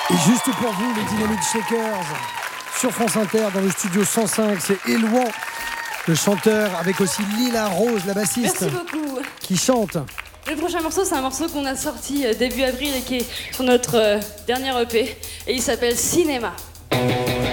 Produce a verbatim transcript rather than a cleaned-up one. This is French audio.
Et juste pour vous, les Dynamite Shakers, sur France Inter, dans le studio cent cinq, c'est Elouan, le chanteur, avec aussi Lila Rose, la bassiste. Merci beaucoup. Qui chante. Le prochain morceau, c'est un morceau qu'on a sorti début avril et qui est sur notre euh, dernier E P. Et il s'appelle Cinéma.